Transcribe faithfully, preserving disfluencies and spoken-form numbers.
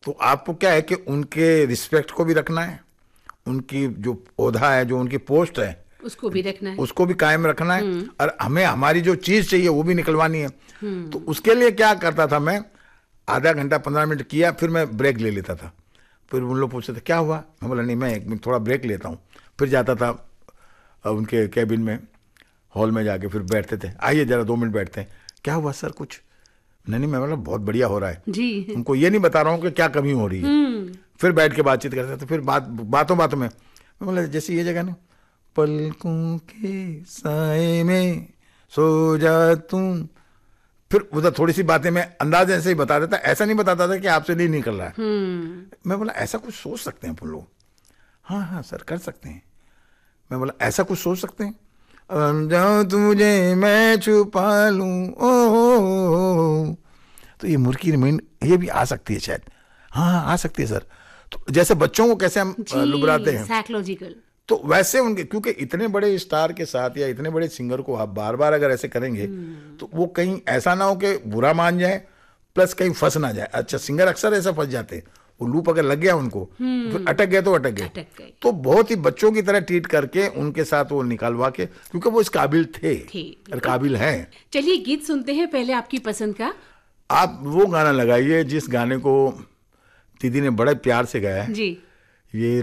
तो आपको क्या है कि उनके रिस्पेक्ट को भी रखना है, उनकी जो ओहदा है, जो उनकी पोस्ट है उसको भी रखना है, उसको भी कायम रखना है, और हमें हमारी जो चीज चाहिए वो भी निकलवानी है। तो उसके लिए क्या करता था मैं, आधा घंटा पंद्रह मिनट किया, फिर मैं ब्रेक ले लेता था। फिर उन लोग पूछते थे क्या हुआ, मैं बोला नहीं मैं एक मिनट थोड़ा ब्रेक लेता हूँ। फिर जाता था उनके कैबिन में, हॉल में जाके फिर बैठते थे, आइए जरा दो मिनट बैठते हैं। क्या हुआ सर, कुछ नहीं नहीं मैं बोला बहुत बढ़िया हो रहा है जी, उनको ये नहीं बता रहा हूँ कि क्या कमी हो रही है। फिर बैठ के बातचीत करते थे। फिर बात बातों बातों में मैं बोला जैसे ये जगह ना, पलकों के साए में सो जा तुम, फिर उधर थोड़ी सी बातें मैं अंदाज ऐसे ही बता देता, ऐसा नहीं बताता था कि आपसे नहीं निकल रहा है। मैं बोला ऐसा कुछ सोच सकते हैं अपन लोग, हाँ हाँ सर कर सकते हैं। मैं बोला ऐसा कुछ सोच सकते हैं, जाओ तुझे मैं छुपा लूं, ओ तो ये मुर्की रिमाइंड ये भी आ सकती है शायद, हाँ हाँ आ सकती है सर। तो जैसे बच्चों को कैसे हम लुबराते हैं साइकोलॉजिकल, तो वैसे उनके, क्योंकि इतने बड़े स्टार के साथ या इतने बड़े सिंगर को आप बार बार अगर ऐसे करेंगे तो वो कहीं ऐसा ना हो कि बुरा मान जाए, प्लस कहीं फंस ना जाए। अच्छा सिंगर अक्सर ऐसा फंस जाते हैं, वो लूप अगर लग गया उनको तो फिर अटक गए तो अटक गए। अटक गए। तो बहुत ही बच्चों की तरह ट्रीट करके उनके साथ वो निकालवा के, क्योंकि वो इस काबिल थे, थे और काबिल हैं। चलिए गीत सुनते हैं पहले आपकी पसंद का। आप वो गाना लगाइए जिस गाने को दीदी ने बड़े प्यार से गाया है, जी, ये